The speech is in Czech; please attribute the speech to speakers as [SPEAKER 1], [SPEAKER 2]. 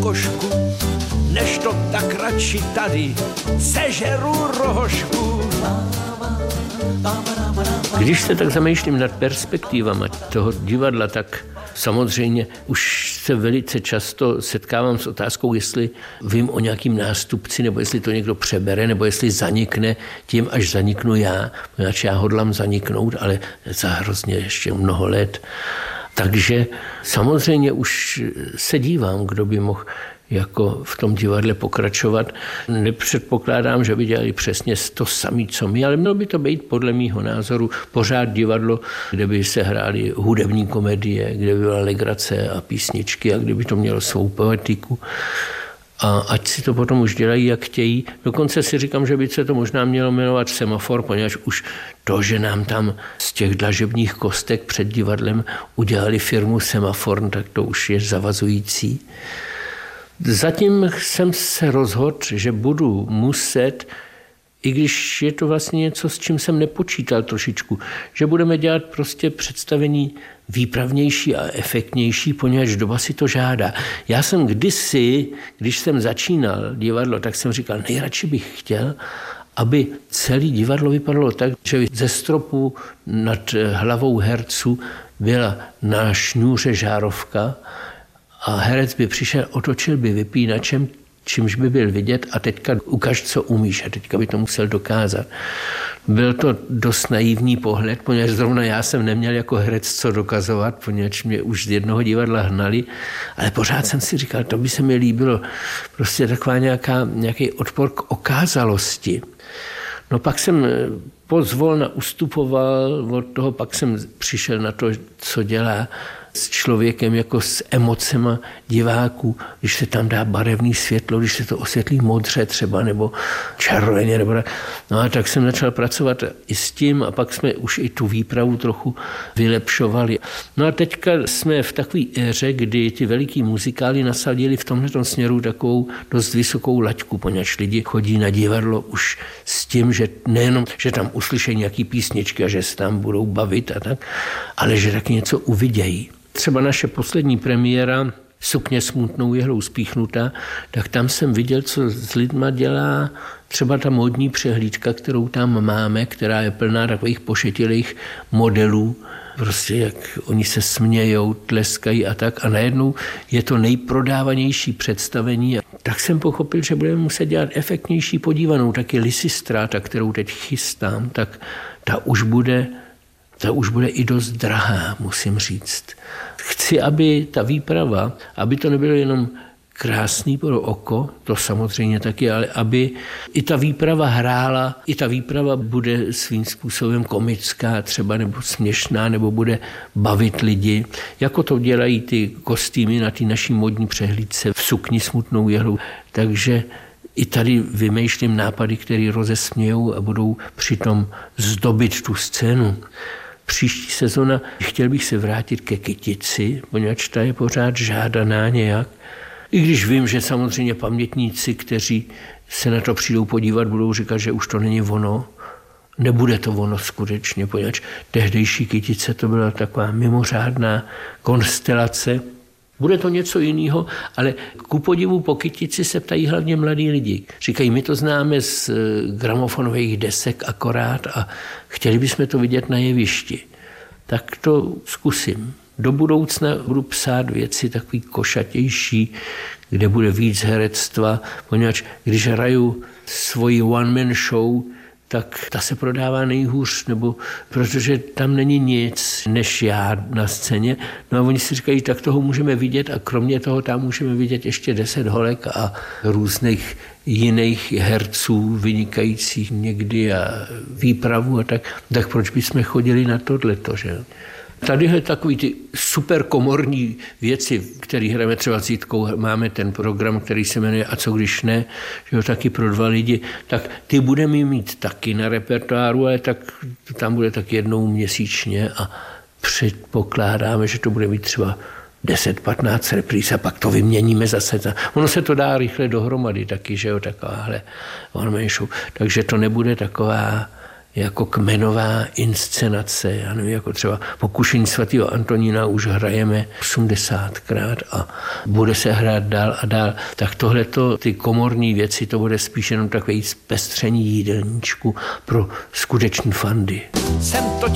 [SPEAKER 1] košku, než to tak radši tady sežeru rohošku.
[SPEAKER 2] Když se tak zamýšlím nad perspektivama toho divadla, tak samozřejmě už se velice často setkávám s otázkou, jestli vím o nějakým nástupci, nebo jestli to někdo přebere, nebo jestli zanikne tím, až zaniknu já. Protože já hodlám zaniknout, ale za hrozně ještě mnoho let. Takže samozřejmě už se dívám, kdo by mohl jako v tom divadle pokračovat. Nepředpokládám, že by dělali přesně to samé, co my, ale mělo by to být podle mýho názoru pořád divadlo, kde by se hrály hudební komedie, kde by byla legrace a písničky a kde by to mělo svou poetiku. A ať si to potom už dělají, jak chtějí. Dokonce si říkám, že by se to možná mělo jmenovat Semafor, poněvadž už to, že nám tam z těch dlažebních kostek před divadlem udělali firmu Semafor, tak to už je zavazující. Zatím jsem se rozhodl, že budu muset, i když je to vlastně něco, s čím jsem nepočítal trošičku, že budeme dělat prostě představení výpravnější a efektnější, poněvadž doba si to žádá. Já jsem kdysi, když jsem začínal divadlo, tak jsem říkal, nejradši bych chtěl, aby celý divadlo vypadalo tak, že ze stropu nad hlavou herců byla na šňůře žárovka a herec by přišel, otočil by vypínačem, čímž by byl vidět a teďka ukaž, co umíš a teďka by to musel dokázat. Byl to dost naivní pohled, poněvadž zrovna já jsem neměl jako herec co dokazovat, poněvadž mě už z jednoho divadla hnali, ale pořád jsem si říkal, to by se mi líbilo, prostě taková nějaký odpor k okázalosti. No pak jsem pozvolna ustupoval od toho, pak jsem přišel na to, co dělá s člověkem jako s emocema diváků, když se tam dá barevné světlo, když se to osvětlí modře třeba nebo červeně. No a tak jsem začal pracovat i s tím a pak jsme už i tu výpravu trochu vylepšovali. No a teďka jsme v takové éře, kdy ty veliký muzikály nasadili v tomhle směru takovou dost vysokou laťku, poněvadž lidi chodí na divadlo už s tím, že nejenom, že tam uslyšejí nějaký písničky a že se tam budou bavit a tak, ale že taky něco uvidějí. Třeba naše poslední premiéra Sukně smutnou jehlou spíchnutá, tak tam jsem viděl, co s lidma dělá třeba ta módní přehlídka, kterou tam máme, která je plná takových pošetilých modelů, prostě jak oni se smějou, tleskají a tak a najednou je to nejprodávanější představení. Tak jsem pochopil, že budeme muset dělat efektnější podívanou, taky Lisistráta, kterou teď chystám, tak ta už bude i dost drahá, musím říct. Chci, aby ta výprava, aby to nebylo jenom krásný pro oko, to samozřejmě taky, ale aby i ta výprava hrála, i ta výprava bude svým způsobem komická třeba nebo směšná, nebo bude bavit lidi, jako to dělají ty kostýmy na té naší modní přehlídce v Sukni smutnou jehlou. Takže i tady vymýšlím nápady, které rozesmějou a budou přitom zdobit tu scénu. Příští sezona chtěl bych se vrátit ke Kytici, poněvadž ta je pořád žádaná nějak. I když vím, že samozřejmě pamětníci, kteří se na to přijdou podívat, budou říkat, že už to není ono. Nebude to ono skutečně, poněvadž tehdejší Kytice to byla taková mimořádná konstelace. Bude to něco jiného, ale ku podivu po Kytici se ptají hlavně mladí lidi. Říkají, my to známe z gramofonových desek akorát a chtěli bychom to vidět na jevišti. Tak to zkusím. Do budoucna budu psát věci takový košatější, kde bude víc herectva, poněvadž když hraju svoji one-man show, tak ta se prodává nejhůř, nebo protože tam není nic než já na scéně. No a oni si říkají, tak toho můžeme vidět a kromě toho tam můžeme vidět ještě 10 holek a různých jiných herců vynikajících někdy a výpravu a tak proč bychom chodili na tohleto, že? Tadyhle takový ty super komorní věci, které hrajeme třeba s Jitkou, máme ten program, který se jmenuje A co když ne, že jo, taky pro 2 lidi, tak ty budeme mít taky na repertoáru, ale tak tam bude tak jednou měsíčně a předpokládáme, že to bude mít třeba 10-15 repríz a pak to vyměníme zase. Ono se to dá rychle dohromady taky, že jo, takováhle one-man show. Takže to nebude taková jako kmenová inscenace. Já nevím, jako třeba Pokušení svatého Antonína už hrajeme 80krát a bude se hrát dál a dál. Tak tohleto, ty komorní věci, to bude spíš jenom takový zpestření jídelníčku pro skuteční fandy.